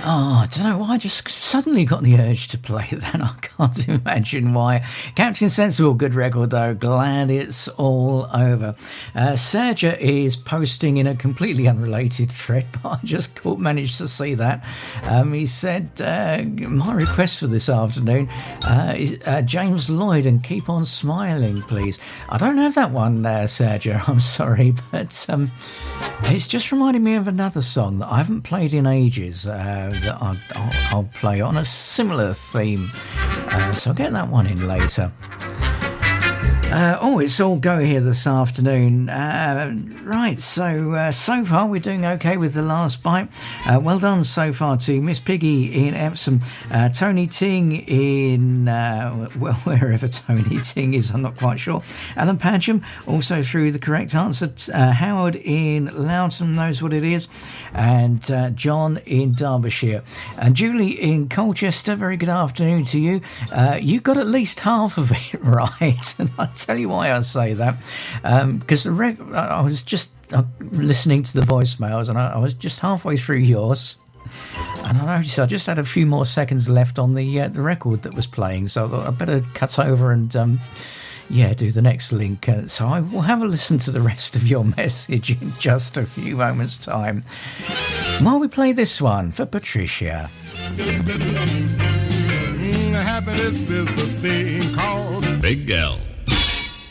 Oh, I don't know why. I just suddenly got the urge to play that. I can't imagine why. Captain Sensible, good record though. Glad it's all over. Sergio is posting in a completely unrelated thread, but I just managed to see that. He said, my request for this afternoon is James Lloyd and Keep On Smiling, please. I don't have that one, Sergio. I'm sorry, but it's just reminded me of another song that I haven't played in ages. That I'll play on a similar theme, so I'll get that one in later. It's all go here this afternoon. Right, so far we're doing okay with the last bite. Well done so far to Miss Piggy in Epsom, Tony Ting in, wherever Tony Ting is, I'm not quite sure. Alan Padgham also threw the correct answer. Howard in Loughton knows what it is. And John in Derbyshire. And Julie in Colchester, very good afternoon to you. You got at least half of it right. And I'll tell you why I say that. Because I was just listening to the voicemails and I was just halfway through yours. And I noticed I just had a few more seconds left on the record that was playing. So I thought I'd better cut over and... do the next link. So I will have a listen to the rest of your message in just a few moments' time. While we play this one for Patricia. Happiness is a thing called Big L.